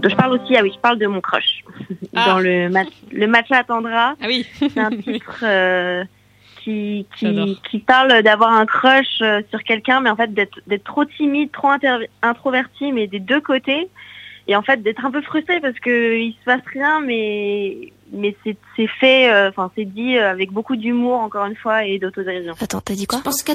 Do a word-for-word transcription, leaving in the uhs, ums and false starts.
je parle aussi, ah oui, je parle de mon crush. Ah. Dans le, mat- le Matcha attendra. Ah oui. C'est un titre euh, qui, J'adore. qui, qui parle d'avoir un crush euh, sur quelqu'un, mais en fait d'être, d'être trop timide, trop inter- introverti, mais des deux côtés. Et en fait d'être un peu frustré parce que il se passe rien, mais, mais c'est, c'est fait, enfin, euh, c'est dit avec beaucoup d'humour, encore une fois, et d'autodérision. Attends, t'as dit quoi? Je pense que